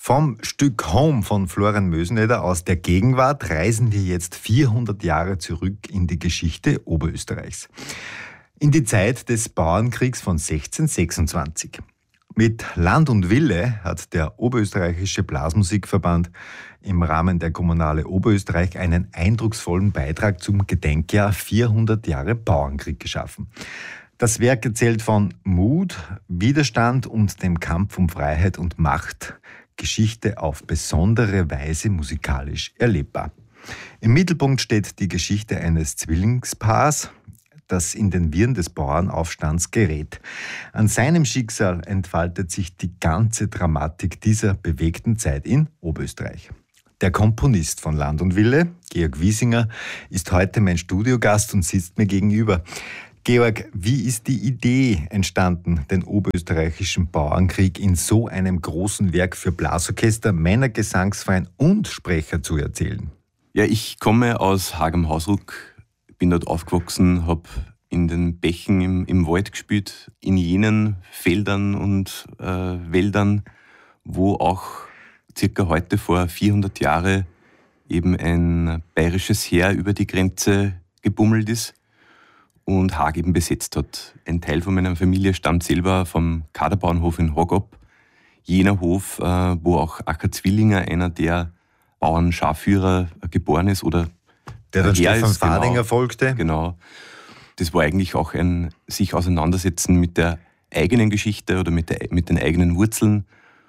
Vom Stück Home von Florian Mösneder aus der Gegenwart reisen wir jetzt 400 Jahre zurück in die Geschichte Oberösterreichs. In die Zeit des Bauernkriegs von 1626. Mit Land und Wille hat der Oberösterreichische Blasmusikverband im Rahmen der Kommunale Oberösterreich einen eindrucksvollen Beitrag zum Gedenkjahr 400 Jahre Bauernkrieg geschaffen. Das Werk erzählt von Mut, Widerstand und dem Kampf um Freiheit und Macht. Geschichte auf besondere Weise musikalisch erlebbar. Im Mittelpunkt steht die Geschichte eines Zwillingspaars, das in den Wirren des Bauernaufstands gerät. An seinem Schicksal entfaltet sich die ganze Dramatik dieser bewegten Zeit in Oberösterreich. Der Komponist von Land und Wille, Georg Wiesinger, ist heute mein Studiogast und sitzt mir gegenüber. Georg, wie ist die Idee entstanden, den oberösterreichischen Bauernkrieg in so einem großen Werk für Blasorchester, Männergesangsverein und Sprecher zu erzählen? Ja, ich komme aus Hagam-Hausruck, bin dort aufgewachsen, habe in den Bächen im Wald gespielt, in jenen Feldern und Wäldern, wo auch circa heute vor 400 Jahren eben ein bayerisches Heer über die Grenze gebummelt ist und Haag eben besetzt hat. Ein Teil von meiner Familie stammt selber vom Kaderbauernhof in Haag ab. Jener Hof, wo auch Acker Zwillinger, einer der Bauern-Schafführer, geboren ist oder der dann Stefan Fadinger genau, folgte. Genau. Das war eigentlich auch ein sich auseinandersetzen mit der eigenen Geschichte oder mit den eigenen Wurzeln,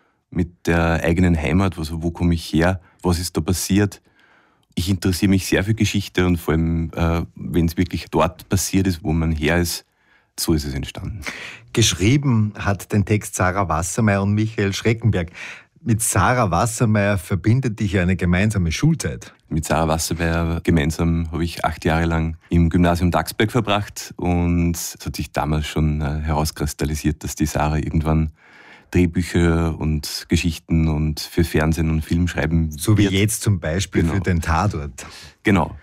mit der eigenen Heimat, also wo komme ich her, was ist da passiert. Ich interessiere mich sehr für Geschichte und vor allem, wenn es wirklich dort passiert ist, wo man her ist, so ist es entstanden. Geschrieben hat den Text Sarah Wassermeier und Michael Schreckenberg. Mit Sarah Wassermeier verbindet dich eine gemeinsame Schulzeit. Mit Sarah Wassermeier gemeinsam habe ich 8 Jahre lang im Gymnasium Daxberg verbracht und es hat sich damals schon herauskristallisiert, dass die Sarah irgendwann Drehbücher und Geschichten und für Fernsehen und Film schreiben So wie wird. Jetzt zum Beispiel Genau. Für den Tatort. Genau.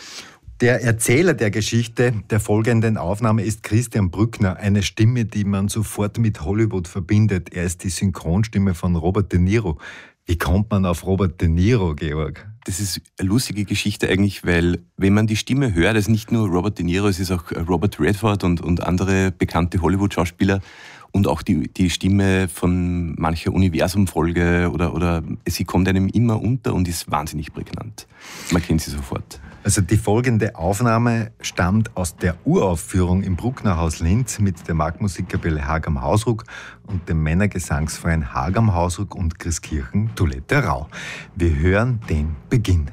Der Erzähler der Geschichte der folgenden Aufnahme ist Christian Brückner, eine Stimme, die man sofort mit Hollywood verbindet. Er ist die Synchronstimme von Robert De Niro. Wie kommt man auf Robert De Niro, Georg? Das ist eine lustige Geschichte eigentlich, weil wenn man die Stimme hört, es ist nicht nur Robert De Niro, es ist auch Robert Redford und andere bekannte Hollywood-Schauspieler und auch die Stimme von mancher Universum-Folge oder sie kommt einem immer unter und ist wahnsinnig prägnant. Man kennt sie sofort. Also die folgende Aufnahme stammt aus der Uraufführung im Brucknerhaus Linz mit der Marktmusikkapelle Hagam-Hausruck und dem Männergesangsverein Hagam-Hausruck und Christkirchen Toilette Rau. Wir hören den Beginn.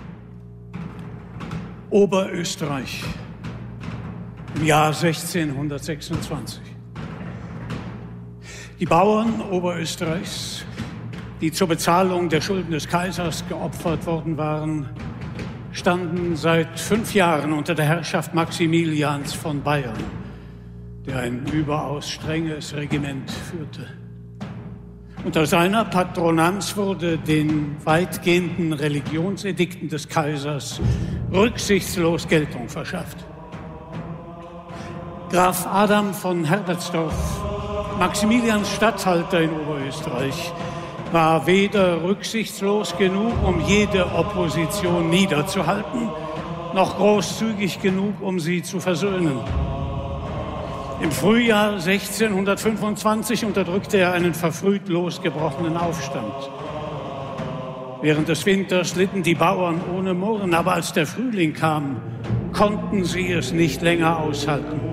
Oberösterreich im Jahr 1626. Die Bauern Oberösterreichs, die zur Bezahlung der Schulden des Kaisers geopfert worden waren, standen seit 5 Jahren unter der Herrschaft Maximilians von Bayern, der ein überaus strenges Regiment führte. Unter seiner Patronanz wurde den weitgehenden Religionsedikten des Kaisers rücksichtslos Geltung verschafft. Graf Adam von Herbertsdorf, Maximilians Statthalter in Oberösterreich, war weder rücksichtslos genug, um jede Opposition niederzuhalten, noch großzügig genug, um sie zu versöhnen. Im Frühjahr 1625 unterdrückte er einen verfrüht losgebrochenen Aufstand. Während des Winters litten die Bauern ohne Murren, aber als der Frühling kam, konnten sie es nicht länger aushalten.